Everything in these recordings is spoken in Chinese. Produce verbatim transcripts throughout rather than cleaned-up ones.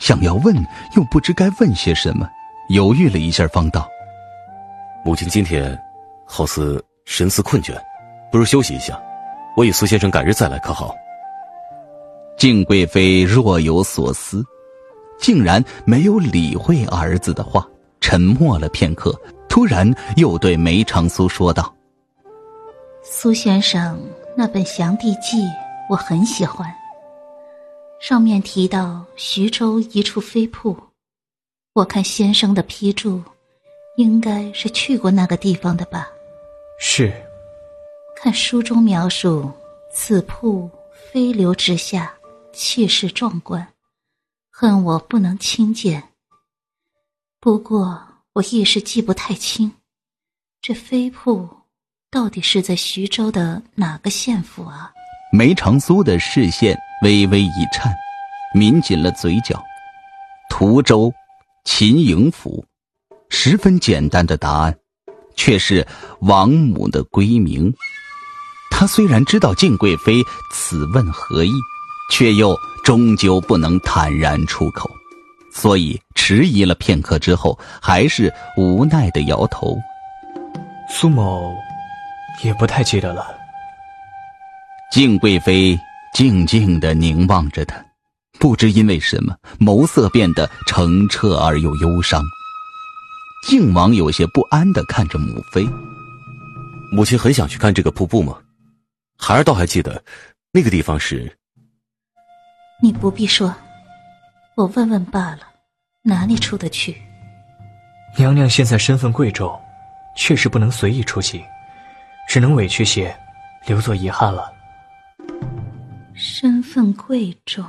想要问又不知该问些什么，犹豫了一下方道： 母亲今天好似神思困倦，不如休息一下，我与苏先生改日再来可好？ 敬贵妃若有所思，竟然没有理会儿子的话，沉默了片刻，突然又对梅长苏说道： 苏先生那本《详地记》我很喜欢，上面提到徐州一处飞瀑，我看先生的批注应该是去过那个地方的吧？ 是。 看书中描述，此瀑飞流直下，气势壮观，恨我不能亲见。不过我一时记不太清，这飞瀑到底是在徐州的哪个县府啊？ 梅长苏的视线微微一颤，抿紧了嘴角。涂州秦营府，十分简单的答案，却是王母的闺名。他虽然知道敬贵妃此问何意，却又终究不能坦然出口，所以迟疑了片刻之后，还是无奈地摇头。 苏某也不太记得了。 敬贵妃静静地凝望着他，不知因为什么，眸色变得澄澈而又忧伤。靖王有些不安地看着母妃。 母亲很想去看这个瀑布吗？孩儿倒还记得那个地方是…… 你不必说，我问问罢了，哪里出得去？ 娘娘现在身份贵重，确实不能随意出行，只能委屈些，留作遗憾了。 身份贵重，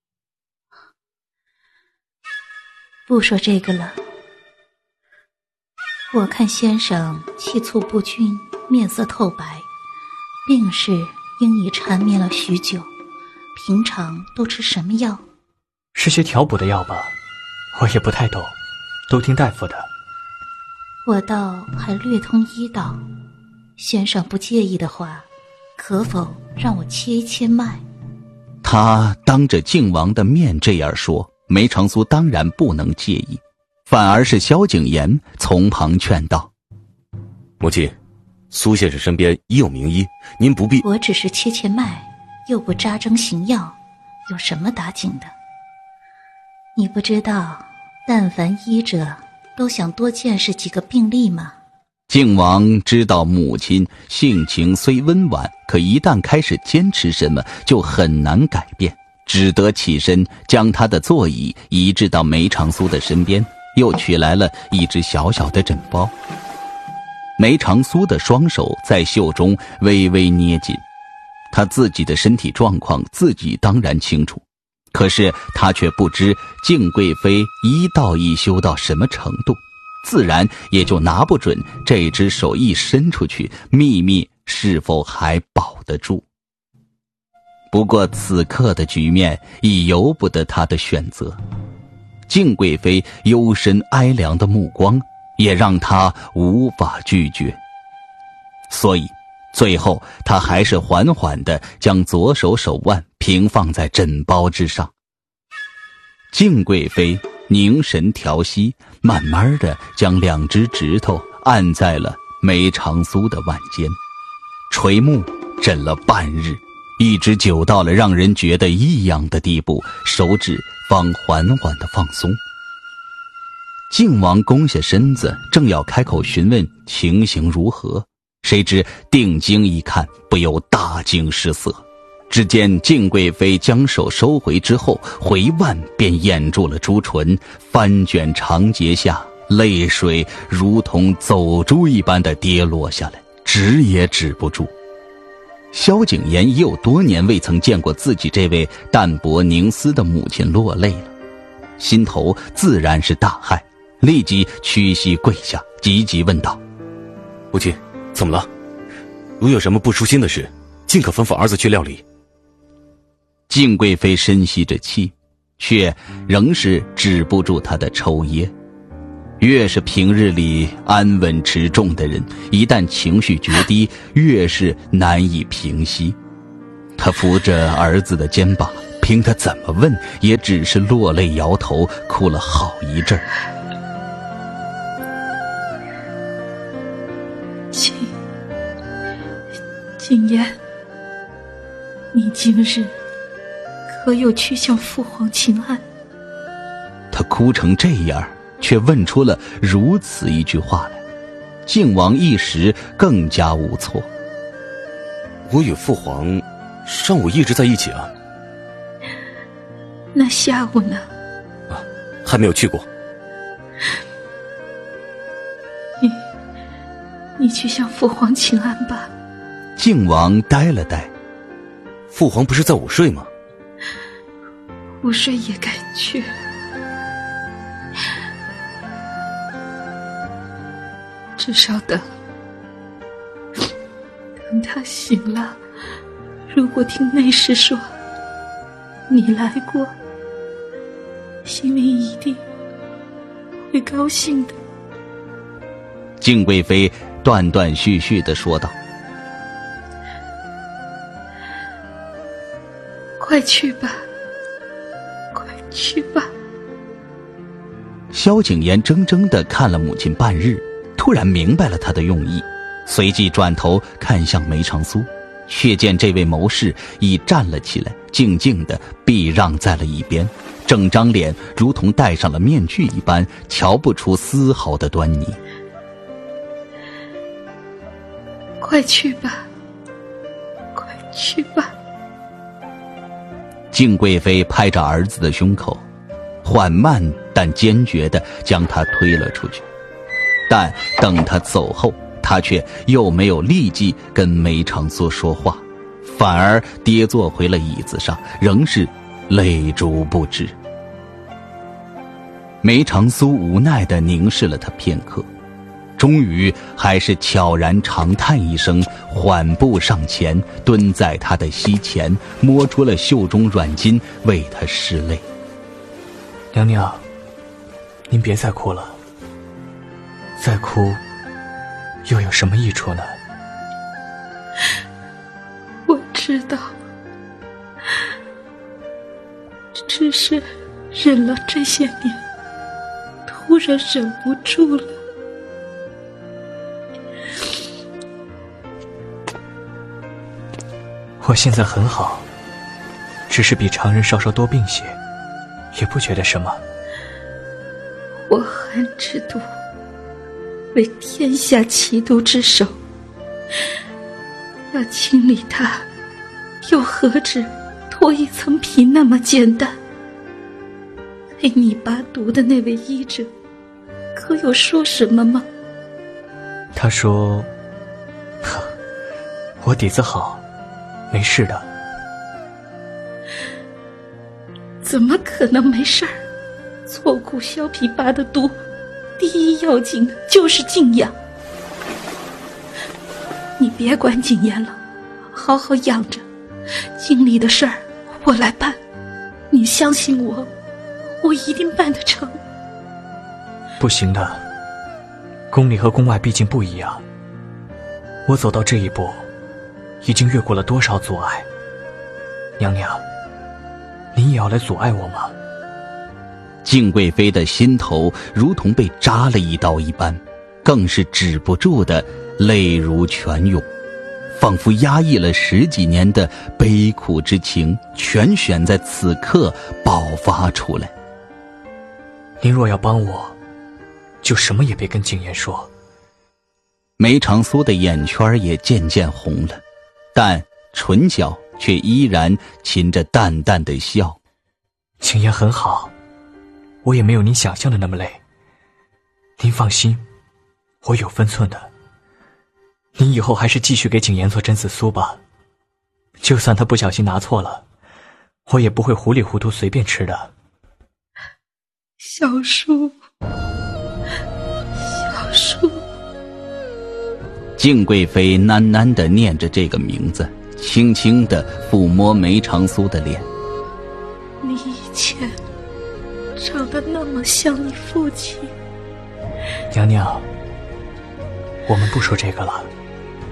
不说这个了。我看先生气促不均，面色透白，病势应已缠绵了许久，平常都吃什么药？ 是些调补的药吧，我也不太懂，都听大夫的。 我倒还略通医道，先生不介意的话，可否让我切一切脉？ 他当着靖王的面这样说，梅长苏当然不能介意，反而是萧景琰从旁劝道： 母亲，苏先生身边已有名医，您不必…… 我只是切切脉，又不扎针行药，有什么打紧的？你不知道，但凡医者都想多见识几个病例吗？ 靖王知道母亲性情虽温婉，可一旦开始坚持什么就很难改变，只得起身将他的座椅移至到梅长苏的身边，又取来了一只小小的枕包。梅长苏的双手在袖中微微捏紧，他自己的身体状况自己当然清楚，可是他却不知敬贵妃医道一修到什么程度，自然也就拿不准这只手一伸出去，秘密是否还保得住。不过此刻的局面已由不得他的选择，敬贵妃幽深哀凉的目光也让他无法拒绝，所以最后他还是缓缓地将左手手腕平放在枕包之上。敬贵妃凝神调息，慢慢地将两只指头按在了梅长苏的腕间，垂目枕了半日，一直久到了让人觉得异样的地步，手指方缓缓地放松。靖王弓下身子，正要开口询问情形如何，谁知定睛一看，不由大惊失色。只见敬贵妃将手收回之后，回腕便掩住了朱唇，翻卷长睫下，泪水如同走珠一般的跌落下来，止也止不住。萧景琰已有多年未曾见过自己这位淡泊凝思的母亲落泪了，心头自然是大骇，立即屈膝跪下，急急问道： 母亲，怎么了？如有什么不舒心的事，尽可吩咐儿子去料理。 敬贵妃深吸着气，却仍是止不住她的抽噎。越是平日里安稳持重的人，一旦情绪决堤，越是难以平息。她扶着儿子的肩膀， 凭他怎么问，也只是落泪摇头，哭了好一阵儿。 景景言，你今日可有去向父皇请安？ 他哭成这样，却问出了如此一句话来，靖王一时更加无措。 我与父皇上午一直在一起啊。 那下午呢？ 啊，还没有去过。 你你去向父皇请安吧。 靖王呆了呆。 父皇不是在午睡吗？ 午睡也该去。至少等等他醒了，如果听内侍说你来过，心里一定会高兴的。 敬贵妃断断续续地说道： 快去吧，快去吧。 萧景琰怔怔地看了母亲半日，突然明白了他的用意，随即转头看向梅长苏，却见这位谋士已站了起来，静静地避让在了一边，整张脸如同戴上了面具一般，瞧不出丝毫的端倪。 快去吧，快去吧。 敬贵妃拍着儿子的胸口，缓慢但坚决地将他推了出去。但等他走后，他却又没有立即跟梅长苏说话，反而跌坐回了椅子上，仍是泪珠不止。梅长苏无奈地凝视了他片刻，终于还是悄然长叹一声，缓步上前，蹲在他的膝前，摸出了袖中软巾，为他拭泪。 娘娘，您别再哭了，再哭又有什么益处呢？ 我知道，只是忍了这些年，突然忍不住了。 我现在很好，只是比常人稍稍多病些，也不觉得什么。 我韩之都为天下奇毒之首，要清理它，又何止脱一层皮那么简单？为你拔毒的那位医者，可有说什么吗？ 他说：“呵，我底子好，没事的。” 怎么可能没事儿？挫骨削皮拔的毒，第一要紧的就是静养。你别管景琰了，好好养着，经理的事儿我来办。你相信我，我一定办得成。 不行的，宫里和宫外毕竟不一样。我走到这一步，已经越过了多少阻碍？娘娘，您也要来阻碍我吗？ 敬贵妃的心头如同被扎了一刀一般，更是止不住的泪如泉涌，仿佛压抑了十几年的悲苦之情，全选在此刻爆发出来。 您若要帮我，就什么也别跟景琰说。 梅长苏的眼圈也渐渐红了，但唇角却依然噙着淡淡的笑。 景琰很好，我也没有您想象的那么累。您放心，我有分寸的。您以后还是继续给景琰做榛子酥吧，就算他不小心拿错了，我也不会糊里糊涂随便吃的。 小叔，小叔。 敬贵妃喃喃地念着这个名字，轻轻地抚摸梅长苏的脸。 你以前长得那么像你父亲。 娘娘，我们不说这个了，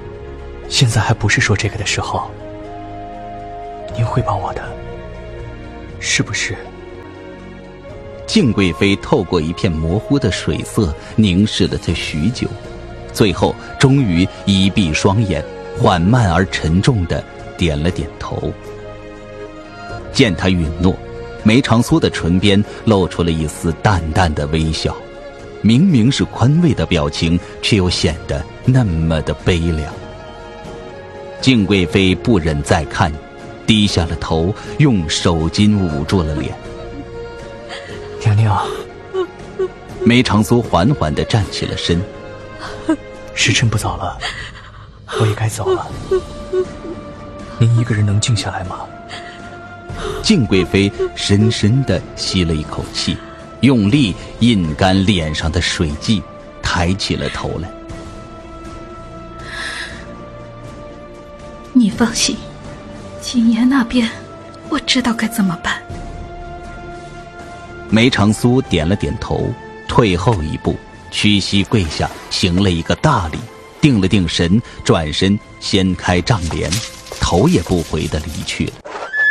现在还不是说这个的时候。您会帮我的， 是不是？ 敬贵妃透过一片模糊的水色凝视了他许久，最后终于一闭双眼，缓慢而沉重地点了点头。见他允诺，梅长苏的唇边露出了一丝淡淡的微笑，明明是宽慰的表情，却又显得那么的悲凉。敬贵妃不忍再看，低下了头，用手巾捂住了脸。 娘娘， 梅长苏缓缓地站起了身。 时辰不早了，我也该走了。您一个人能静下来吗？ 敬贵妃深深地吸了一口气，用力印干脸上的水迹，抬起了头来。 你放心，景言那边我知道该怎么办。 梅长苏点了点头，退后一步，屈膝跪下，行了一个大礼，定了定神，转身掀开帐帘，头也不回地离去了。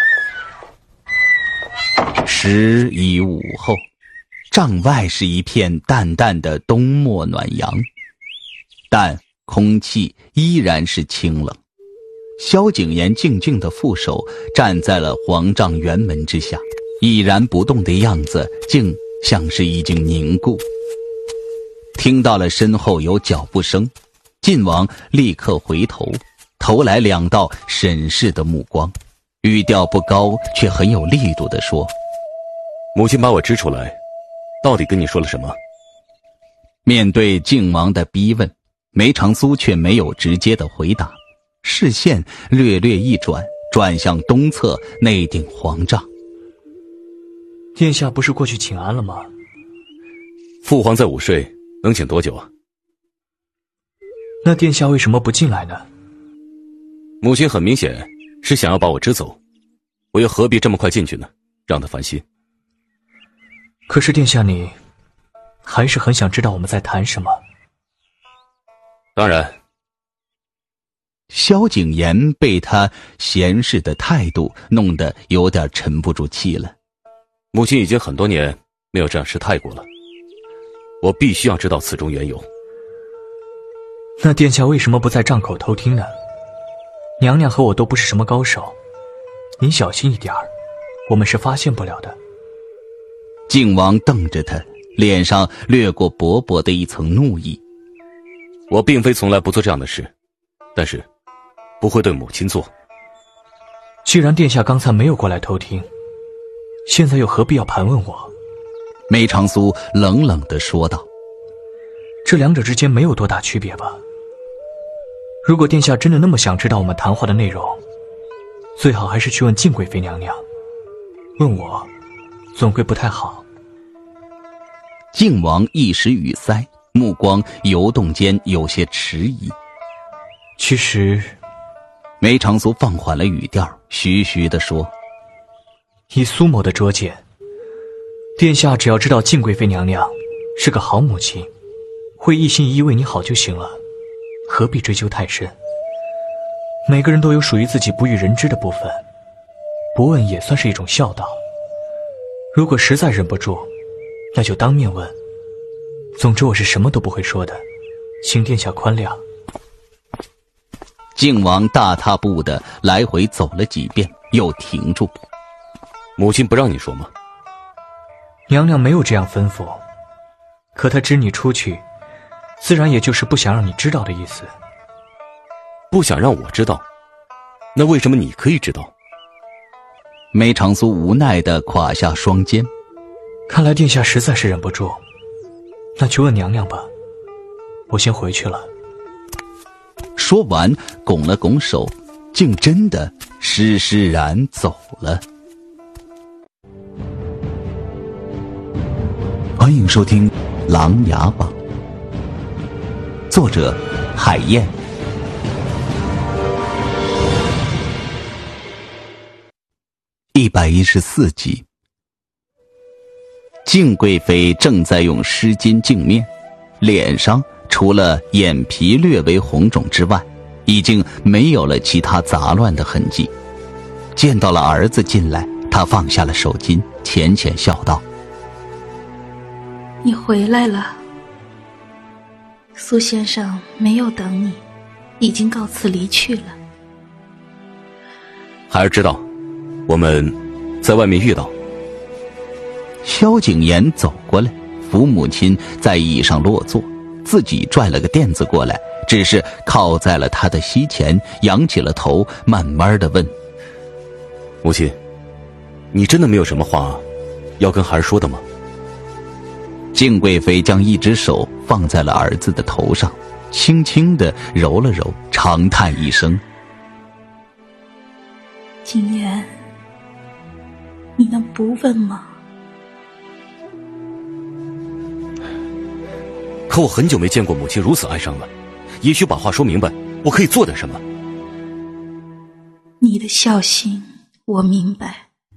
时已午后，帐外是一片淡淡的冬末暖阳，但空气依然是清冷。萧景琰静静地负手站在了皇帐辕门之下，已然不动的样子，竟像是已经凝固。听到了身后有脚步声，晋王立刻回头，投来两道审视的目光，语调不高，却很有力度地说： 母亲把我支出来，到底跟你说了什么？ 面对靖王的逼问，梅长苏却没有直接的回答，视线略略一转，转向东侧那顶皇帐。 殿下不是过去请安了吗？ 父皇在午睡，能请多久啊？ 那殿下为什么不进来呢？ 母亲很明显是想要把我支走，我又何必这么快进去呢？让他烦心。 可是殿下你还是很想知道我们在谈什么。 当然。 萧景琰被他闲适的态度弄得有点沉不住气了。 母亲已经很多年没有这样失态过了，我必须要知道此中缘由。 那殿下为什么不在帐口偷听呢？娘娘和我都不是什么高手，您小心一点儿，我们是发现不了的。 靖王瞪着他，脸上掠过薄薄的一层怒意。 我并非从来不做这样的事，但是不会对母亲做。 既然殿下刚才没有过来偷听，现在又何必要盘问我？ 梅长苏冷冷地说道。 这两者之间没有多大区别吧？如果殿下真的那么想知道我们谈话的内容，最好还是去问敬贵妃娘娘，问我总归不太好。 靖王一时语塞，目光游动间有些迟疑。 其实， 梅长苏放缓了语调，徐徐地说： 以苏某的拙见，殿下只要知道敬贵妃娘娘是个好母亲，会一心一意为你好就行了，何必追究太深？每个人都有属于自己不欲人知的部分，不问也算是一种孝道。如果实在忍不住，那就当面问。总之我是什么都不会说的，请殿下宽谅。 靖王大踏步地来回走了几遍，又停住。 母亲不让你说吗？ 娘娘没有这样吩咐，可她支你出去，自然也就是不想让你知道的意思。 不想让我知道，那为什么你可以知道？ 梅长苏无奈地垮下双肩。 看来殿下实在是忍不住，那去问娘娘吧，我先回去了。 说完拱了拱手，竟真的施施然走了。欢迎收听《琅琊榜》，作者海燕。一百一十四集。敬贵妃正在用湿巾净面，脸上除了眼皮略微红肿之外，已经没有了其他杂乱的痕迹。见到了儿子进来， 他放下了手巾，浅浅笑道： 你回来了。苏先生没有等你，已经告辞离去了。 孩儿知道，我们在外面遇到。 萧景琰走过来，扶母亲在椅上落座，自己拽了个垫子过来，只是靠在了他的膝前，仰起了头，慢慢地问： 母亲，你真的没有什么话要跟孩儿说的吗？ 敬贵妃将一只手放在了儿子的头上，轻轻地揉了揉，长叹一声： 景琰，你能不问吗？ 可我很久没见过母亲如此哀伤了，也许把话说明白，我可以做点什么。 你的孝心我明白，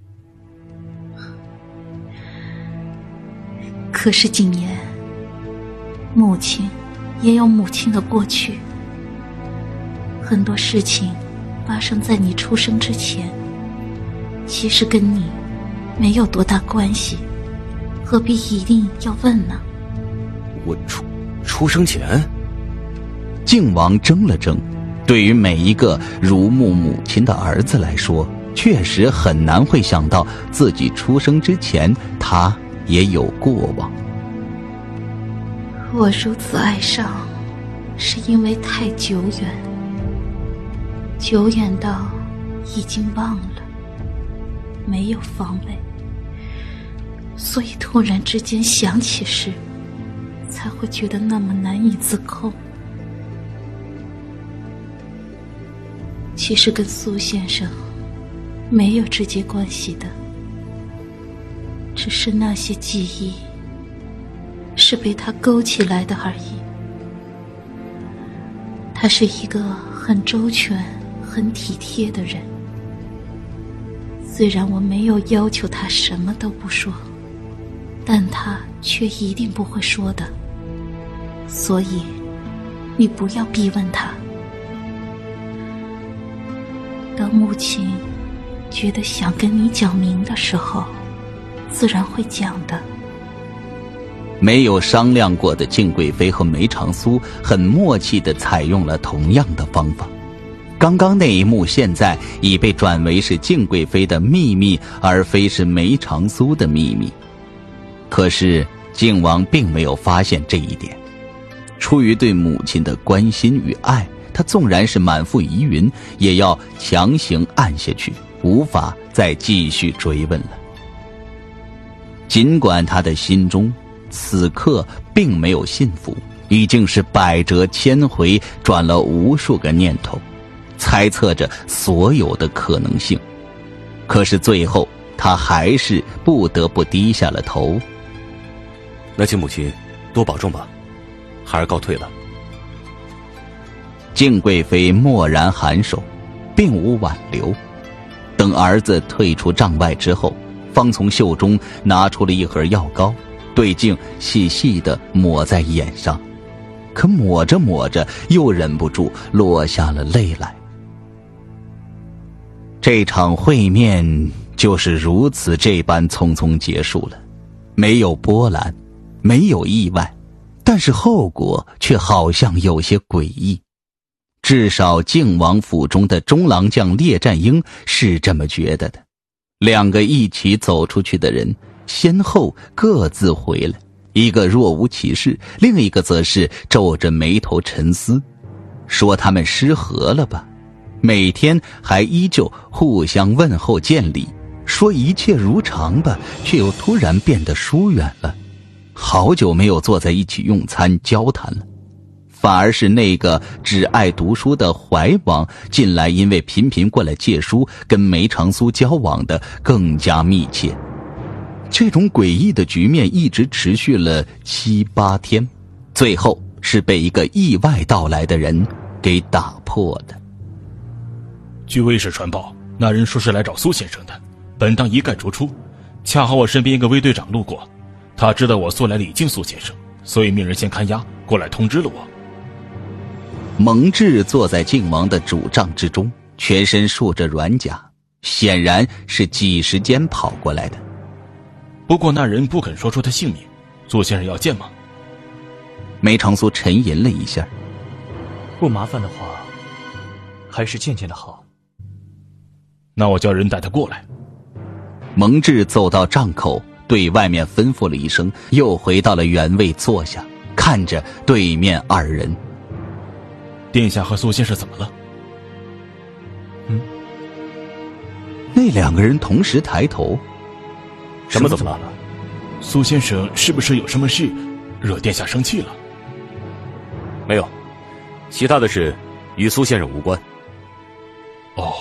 可是景琰，母亲也有母亲的过去，很多事情发生在你出生之前，其实跟你没有多大关系，何必一定要问呢？ 我出出生前？ 靖王怔了怔，对于每一个如沐母亲的儿子来说，确实很难会想到自己出生之前他也有过往。 我如此哀伤，是因为太久远，久远到已经忘了，没有防备，所以突然之间想起时，才会觉得那么难以自控。其实跟苏先生没有直接关系的，只是那些记忆是被他勾起来的而已。他是一个很周全很体贴的人，虽然我没有要求他什么都不说，但他却一定不会说的，所以你不要逼问他。当母亲觉得想跟你讲明的时候，自然会讲的。 没有商量过的敬贵妃和梅长苏很默契地采用了同样的方法。刚刚那一幕现在已被转为是敬贵妃的秘密，而非是梅长苏的秘密。可是靖王并没有发现这一点，出于对母亲的关心与爱，他纵然是满腹疑云，也要强行按下去，无法再继续追问了。尽管他的心中此刻并没有信服，已经是百折千回，转了无数个念头，猜测着所有的可能性，可是最后他还是不得不低下了头。 那请母亲多保重吧，孩儿告退了。 敬贵妃默然颔首，并无挽留。等儿子退出帐外之后，方从袖中拿出了一盒药膏，对镜细细地抹在眼上，可抹着抹着又忍不住落下了泪来。这场会面就是如此这般匆匆结束了，没有波澜，没有意外，但是后果却好像有些诡异。至少靖王府中的中郎将列战英是这么觉得的。两个一起走出去的人先后各自回来，一个若无其事，另一个则是皱着眉头沉思，说他们失和了吧，每天还依旧互相问候见礼，说一切如常吧，却又突然变得疏远了，好久没有坐在一起用餐交谈了。反而是那个只爱读书的怀王，近来因为频频过来借书，跟梅长苏交往的更加密切。这种诡异的局面一直持续了七八天，最后是被一个意外到来的人给打破的。 据卫士传报，那人说是来找苏先生的，本当一概逐出，恰好我身边一个卫队长路过，他知道我素来礼敬苏先生，所以命人先看押过来通知了我。蒙挚坐在靖王的主帐之中，全身束着软甲， 显然是几时间跑过来的。 不过那人不肯说出他姓名，苏先生要见吗？ 梅长苏沉吟了一下， 不麻烦的话，还是见见的好。 那我叫人带他过来。 蒙挚走到帐口，对外面吩咐了一声，又回到了原位坐下，看着对面二人。 殿下和苏先生怎么了？ 嗯， 那两个人同时抬头。 什么怎么了？ 苏先生是不是有什么事惹殿下生气了？ 没有，其他的事与苏先生无关。 哦。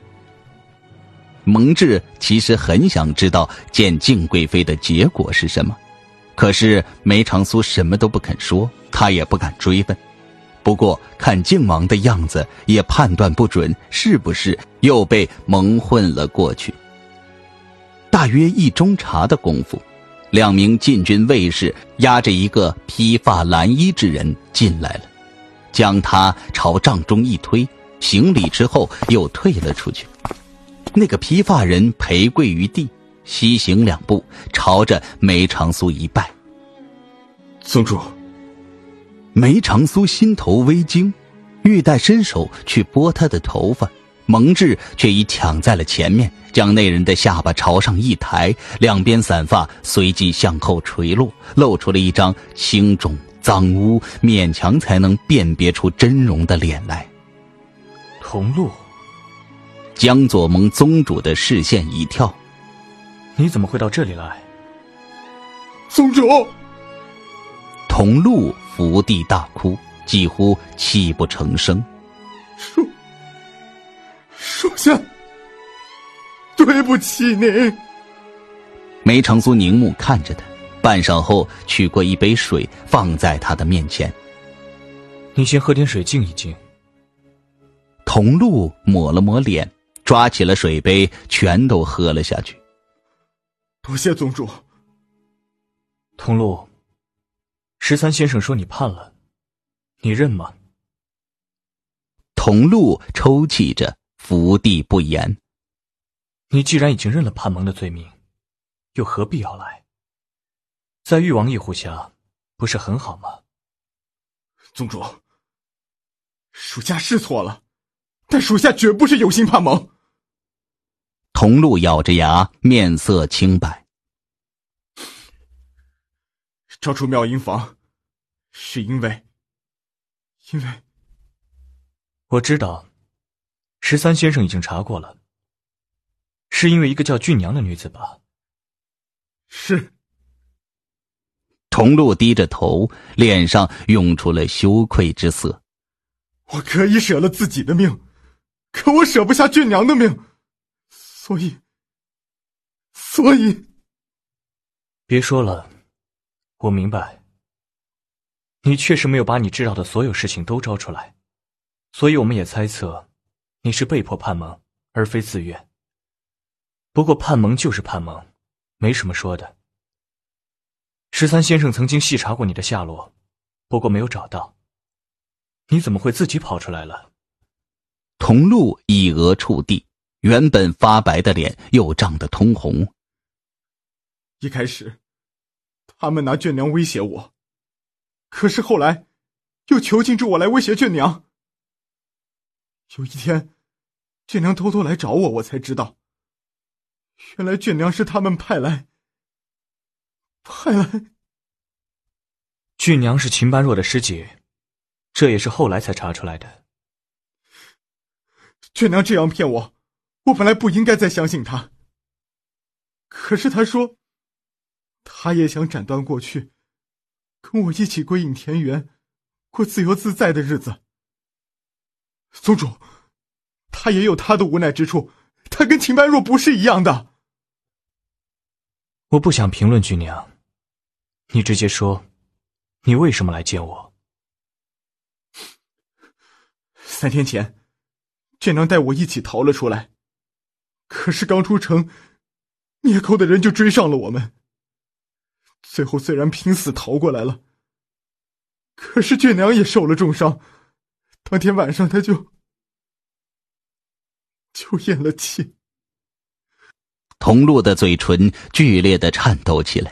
蒙挚其实很想知道见敬贵妃的结果是什么，可是梅长苏什么都不肯说，他也不敢追问。不过看靖王的样子，也判断不准是不是又被蒙混了过去。大约一盅茶的功夫，两名禁军卫士押着一个披发蓝衣之人进来了，将他朝帐中一推，行礼之后又退了出去。那个披发人陪跪于地，西行两步，朝着梅长苏一拜。 宗主。 梅长苏心头微惊，欲待伸手去拨他的头发，蒙挚却已抢在了前面，将那人的下巴朝上一抬，两边散发随即向后垂落，露出了一张青肿脏污，勉强才能辨别出真容的脸来。 同路。 江左蒙宗主的视线一跳， 你怎么会到这里来？ 宗主。 同路伏地大哭，几乎泣不成声。 属属下对不起您。 梅长苏凝目看着他，半晌后取过一杯水放在他的面前。 你先喝点水静一静。 同路抹了抹脸，抓起了水杯，全都喝了下去。 多谢宗主。 同路，十三先生说你叛了，你认吗？ 同路抽泣着，伏地不言。 你既然已经认了叛蒙的罪名，又何必要来？在誉王庇护下，不是很好吗？ 宗主，属下是错了，但属下绝不是有心叛蒙。 同路咬着牙，面色清白。 招出妙音房，是因为，因为我知道，十三先生已经查过了，是因为一个叫俊娘的女子吧？ 是。 同路低着头，脸上涌出了羞愧之色。 我可以舍了自己的命，可我舍不下俊娘的命，所以，所以…… 别说了，我明白。你确实没有把你知道的所有事情都招出来，所以我们也猜测，你是被迫叛蒙，而非自愿。不过叛蒙就是叛蒙，没什么说的。十三先生曾经细查过你的下落，不过没有找到。你怎么会自己跑出来了？ 同路一额触地，原本发白的脸又涨得通红。 一开始，他们拿眷娘威胁我，可是后来，又囚禁住我来威胁眷娘。有一天，眷娘偷偷来找我，我才知道，原来眷娘是他们派来。派来。 俊娘是秦般若的师姐，这也是后来才查出来的。 眷娘这样骗我，我本来不应该再相信她。可是她说，她也想斩断过去，跟我一起归隐田园，过自由自在的日子。宗主，她也有她的无奈之处，她跟秦般若不是一样的。 我不想评论俊娘，你直接说，你为什么来见我？ 三天前，眷娘带我一起逃了出来，可是刚出城，灭寇的人就追上了我们。最后虽然拼死逃过来了，可是眷娘也受了重伤，当天晚上她就就咽了气。 童路的嘴唇剧烈的颤抖起来。